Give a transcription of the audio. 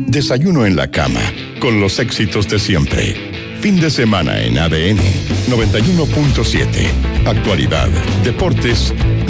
Desayuno en la cama, con los éxitos de siempre. Fin de semana en ADN 91.7. Actualidad, deportes